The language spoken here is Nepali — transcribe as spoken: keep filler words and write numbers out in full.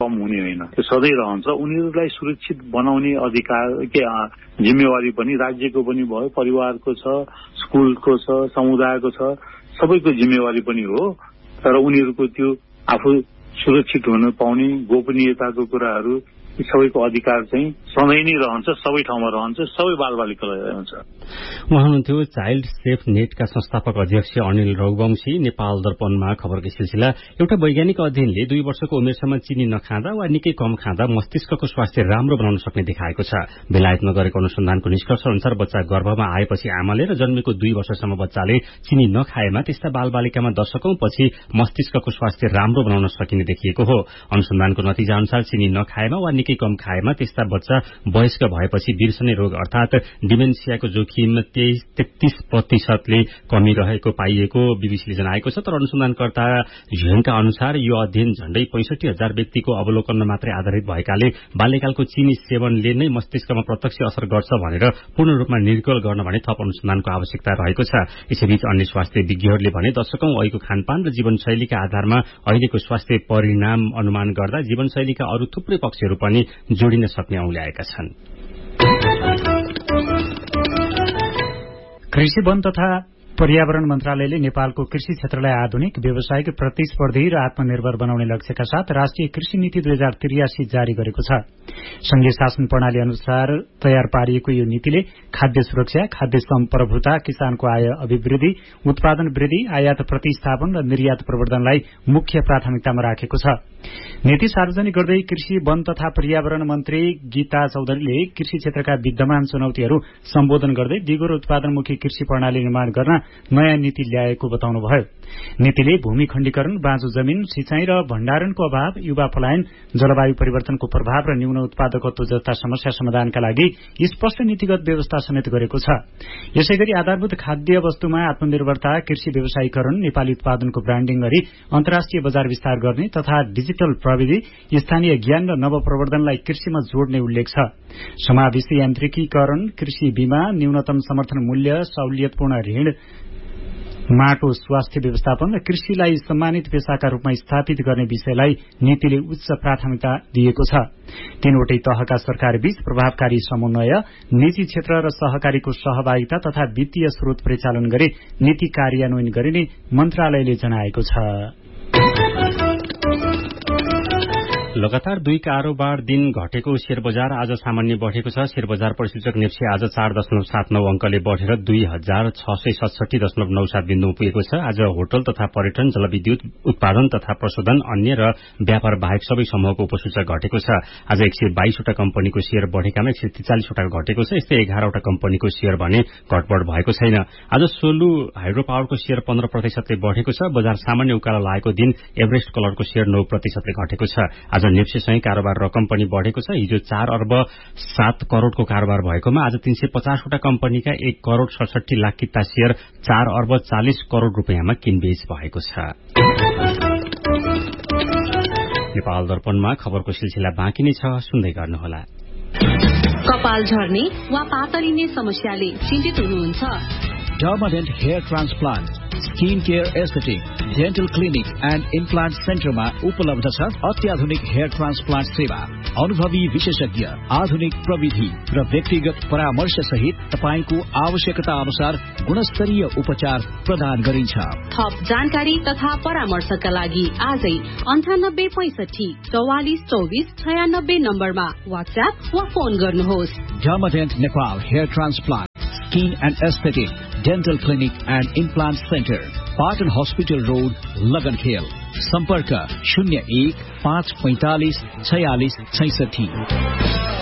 कम हुने होइन, त्यो सधैँ रहन्छ। उनीहरूलाई सुरक्षित बनाउने अधिकार के जिम्मेवारी पनि राज्यको पनि भयो, परिवारको छ, स्कुलको छ, समुदायको छ, सबैको जिम्मेवारी पनि हो। तर उनीहरूको त्यो आफू सुरक्षित हुन पाउने गोपनीयताको कुराहरू सबैको अधिकार चाहिँ सधैँ नै रहन्छ, सबै ठाउँमा रहन्छ, सबै बालबालिकालाई रहन्छ। उहाँ हुनुहुन्थ्यो चाइल्ड सेफ नेटका संस्थापक अध्यक्ष अनिल रघुवंशी। नेपाल दर्पणमा खबरको सिलसिला। एउटा वैज्ञानिक अध्ययनले दुई वर्षको उमेरसम्म चिनी नखाँदा वा निकै कम खाँदा मस्तिष्कको स्वास्थ्य राम्रो बनाउन सक्ने देखाएको छ। बेलायतमा गरेको अनुसन्धानको निष्कर्ष अनुसार बच्चा गर्भमा आएपछि आमाले र जन्मेको दुई वर्षसम्म बच्चाले चिनी नखाएमा त्यस्ता बालबालिकामा दशकौं पछि मस्तिष्कको स्वास्थ्य राम्रो बनाउन सकिने देखिएको हो। अनुसन्धानको नतिजा अनुसार चिनी नखाएमा वा निकै कम खाएमा त्यस्ता बच्चा वयस्क भएपछि बिर्सने रोग अर्थात डिमेन्सियाको जोखिम तेत्तीस प्रतिशतले कमी रहेको पाइएको बीबीसीले जनाएको छ। तर अनुसन्धानकर्ता झ्युङका अनुसार यो अध्ययन झण्डै पैंसठी हजार व्यक्तिको अवलोकनमा मात्रै आधारित भएकाले बाल्यकालको चिनी सेवनले नै मस्तिष्कमा प्रत्यक्ष असर गर्छ भनेर पूर्ण रूपमा निर्कल गर्न भने थप अनुसन्धानको आवश्यकता रहेको छ। यसैबीच अन्य स्वास्थ्य विज्ञहरूले भने दशकौं अघिको खानपान र जीवनशैलीका आधारमा अहिलेको स्वास्थ्य परिणाम अनुमान गर्दा जीवनशैलीका अरू थुप्रै पक्षहरू पनि जोडिन सक्ने औल्याएका छन्। कृषि वन तथा पर्यावरण मन्त्रालयले नेपालको कृषि क्षेत्रलाई आधुनिक, व्यावसायिक, प्रतिस्पर्धी र आत्मनिर्भर बनाउने लक्ष्यका साथ राष्ट्रिय कृषि नीति दुई हजार त्रियासी जारी गरेको छ। संघीय शासन प्रणाली अनुसार तयार पारिएको यो नीतिले खाद्य सुरक्षा, खाद्य सम्प्रभुता, किसानको आय अभिवृद्धि, उत्पादन वृद्धि, आयात प्रतिस्थापन र निर्यात प्रवर्धनलाई मुख्य प्राथमिकतामा राखेको छ। नीति सार्वजनिक गर्दै कृषि वन तथा पर्यावरण मन्त्री गीता चौधरीले कृषि क्षेत्रका विद्यमान चुनौतीहरू सम्बोधन गर्दै दिगो र उत्पादनमुखी कृषि प्रणाली निर्माण गर्न नयाँ नीति ल्याएको बताउनुभयो। नीतिले भूमि खण्डीकरण, बाँझो जमीन, सिंचाई र भण्डारणको अभाव, युवा पलायन, जलवायु परिवर्तनको प्रभाव र न्यून उत्पादकत्व जस्ता समस्या समाधानका लागि स्पष्ट नीतिगत व्यवस्था समेत गरेको छ। यसैगरी आधारभूत खाद्य वस्तुमा आत्मनिर्भरता, कृषि व्यवसायीकरण, नेपाली उत्पादनको ब्रान्डिङ गरी अन्तर्राष्ट्रिय बजार विस्तार गर्ने तथा डिजिटल प्रविधि, स्थानीय ज्ञान र नवप्रवर्धनलाई कृषिमा जोड्ने उल्लेख छ। समावेशी यान्त्रिकीकरण, कृषि बीमा, न्यूनतम समर्थन मूल्य, सहुलियतपूर्ण ऋण, माटो स्वास्थ्य व्यवस्थापन र कृषिलाई सम्मानित पेशाका रूपमा स्थापित गर्ने विषयलाई नीतिले उच्च प्राथमिकता दिएको छ। तीनवटै तहका सरकारबीच प्रभावकारी समन्वय, निजी क्षेत्र र सहकारीको सहभागिता तथा वित्तीय स्रोत परिचालन गरी नीति कार्यान्वयन गरिने मन्त्रालयले जनाएको छ। लगातार दुई कारोबार दिन घटेको शेयर बजार आज सामान्य बढ़ेको छ। शेयर बजार परिसूचक नेप्से आज चार दशमलव सात नौ अंकले बढ़ेर दुई हजार छ सय सडसठी दशमलव नौ सात बिन्दुमा पुगेको छ। आज होटल तथा पर्यटन, जलविद्युत उत्पादन तथा प्रशोधन, अन्य र व्यापार बाहेक सबै समूहको उपसूचक घटेको छ। आज एक सय बाइसवटा कम्पनीको शेयर बढ़ेकामा एक सय त्रिचालिसवटा घटेको छ। यस्तै एघारवटा कम्पनीको शेयर भने घटबढ़ भएको छैन। आज सोलु हाइड्रो पावरको शेयर पन्ध्र प्रतिशतले बढ़ेको छ। बजार सामान्य उकालो लागेको दिन एभरेस्ट कलरको शेयर नौ प्रतिशतले घटेको छ। आज नेप्सेसँगै कारोबार रकम पनि बढ़ेको छ। हिजो चार अर्ब सात करोड़को कारोबार भएकोमा आज तीन सय पचासवटा कम्पनीका एक करोड़ सडसठी लाख किता शेयर चार अर्ब चालिस करोड़ रूपियाँमा किनबेच भएको छ। नेपाल दर्पणमा खबरको सिलसिला बाँकी नै छ, सुन्दै गर्नुहोला। कपाल झर्ने वा पातलिने समस्याले चिन्तित हुनुहुन्छ? Permanent Hair Transplant, Skin Care Aesthetic, Dental Clinic and Implant Center मा उपलब्ध छ अत्याधुनिक हेयर ट्रान्सप्लान्ट सेवा। अनुभवी विशेषज्ञ, आधुनिक प्रविधि र व्यक्तिगत परामर्श सहित तपाईको आवश्यकता अनुसार गुणस्तरीय उपचार प्रदान गरिन्छ। थप जानकारी तथा परामर्शका लागि आजै अन्ठानब्बे पैंसठी चौवालिस चौबिस छयानब्बे नम्बरमा व्हाट्सएप वा फोन गर्नुहोस्। Permanent Nepal Hair Transplant, Skin and Aesthetic, Dental Clinic and Implant Center, Patan Hospital Road, Lagankhel. सम्पर्क शून्य एक पाँच पैंतालीस छयालीस छैसठी।